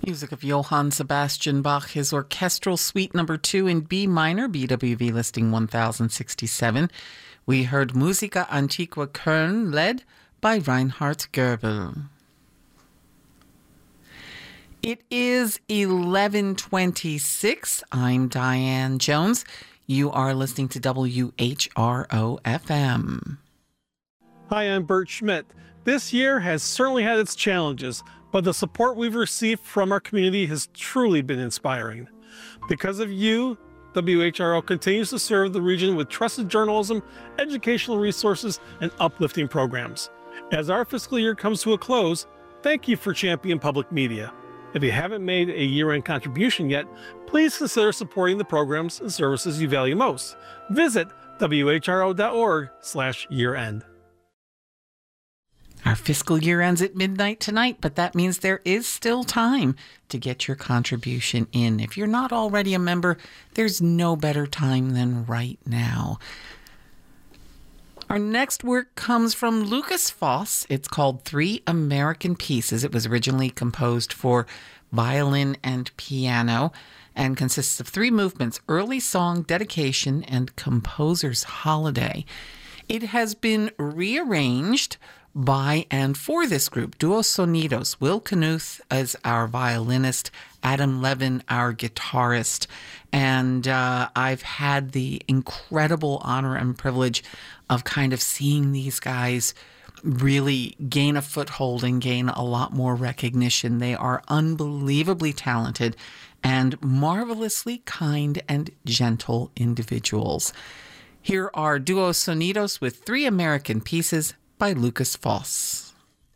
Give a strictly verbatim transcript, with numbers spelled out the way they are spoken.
Music of Johann Sebastian Bach, his orchestral suite number two in B minor, B W V listing one thousand sixty-seven. We heard Musica Antiqua Köln, led by Reinhard Goebel. It is eleven twenty-six. I'm Diane Jones. You are listening to W H R O F M. Hi, I'm Bert Schmidt. This year has certainly had its challenges, but the support we've received from our community has truly been inspiring. Because of you, W H R O continues to serve the region with trusted journalism, educational resources, and uplifting programs. As our fiscal year comes to a close, thank you for championing public media. If you haven't made a year-end contribution yet, please consider supporting the programs and services you value most. Visit W H R O dot org slash year end. Our fiscal year ends at midnight tonight, but that means there is still time to get your contribution in. If you're not already a member, there's no better time than right now. Our next work comes from Lukas Foss. It's called Three American Pieces. It was originally composed for violin and piano and consists of three movements: early song, dedication, and composer's holiday. It has been rearranged by and for this group, Duos Sonidos. Will Knuth is our violinist, Adam Levin, our guitarist, and uh, I've had the incredible honor and privilege of kind of seeing these guys really gain a foothold and gain a lot more recognition. They are unbelievably talented and marvelously kind and gentle individuals. Here are Duos Sonidos with Three American Pieces by Lukas Foss.